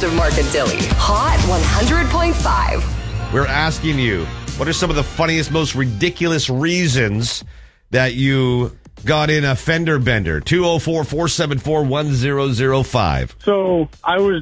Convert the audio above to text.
best of Mark and Dilly. Hot 100.5. We're asking you, what are some of the funniest, most ridiculous reasons that you got in a fender bender? 204-474-1005. So I was